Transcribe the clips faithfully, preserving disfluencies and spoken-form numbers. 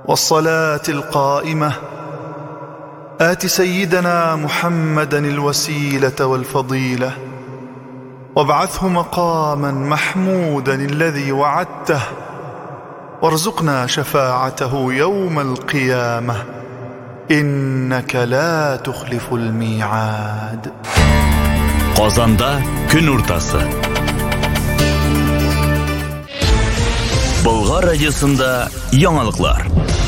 والصلاة القائمة آت سيدنا محمدا الوسيلة والفضيلة وابعثه مقاما محمودا الذي وعدته وارزقنا شفاعته يوم القيامة إنك لا تخلف الميعاد. Qozonda kun o'rtasi. Bulg'or radiosida yangiliklar.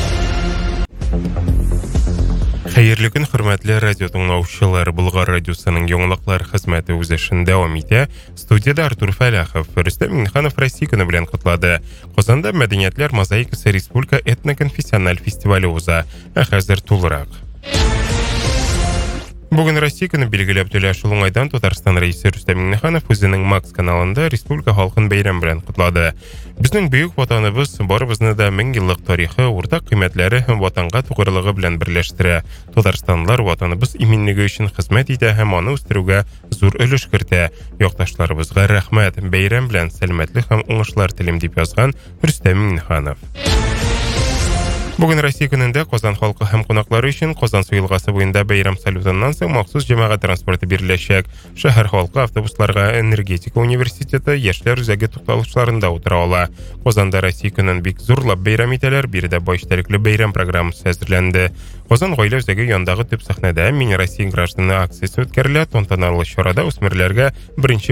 Xayrli kun, hurmatli radio tinglovchilar. Bulg'or radiosining yangiliklar xizmati o'z ishini davom etdi. Studiyada Artur Falaxov, Rustam Minxanov Rossiya kuni bilan qutladi. Qozonda Madaniyatlar mozaikasi Respublika etnokonfessional festivali o'zi. Hozir to'liq. Bugun Rossiya kuni belgilab To'lashul O'ngaydan Tatariston raisi Rustam Minxanov o'zining Max kanalida Respublika xalqini bayram bilan qutladi. Bizning buyuk vatanimiz borimizni da ming yillik tarixi, o'rtaq qiymatlari vatanga to'g'riligi bilan birlashtiradi. Tataristonlar vatanimiz imminligi uchun xizmat etadi ham uni o'stiruvga zo'r ulush kiritadi. Yo'qdoshlarimizga rahmat, bayram bilan salomatlik ham o'ngishlar tilim deb yozgan Rustam Minxanov. Bugun Rossiya kunida Qozon xalqi ham qo'noqlari uchun Qozon suyilg'asi bo'yida bayram salyutidan so'ng maxsus jamoat transporti berilajak. Shahar xalqi avtobuslarga Energetika universiteti yoshlar uzagi to'xtalishlarida o'tira oladi. Qozonda Rossiya kunini bek zo'rlab bayram etalar, birida bosh tarikli bayram programmasi hozirlandi. Qozon oila uzagi yondagi tub sahnada Mini Rossiya grajdani aksiyasi o'tkaziladi. Tantanali chorada o'smirlarga birinchi